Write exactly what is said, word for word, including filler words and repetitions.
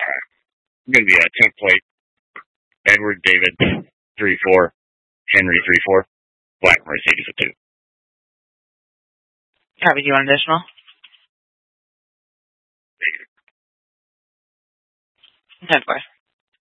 I'm going to be a ten plate. Edward David three four, Henry three four, Black Mercedes a two. Copy. Do you want additional? ten four.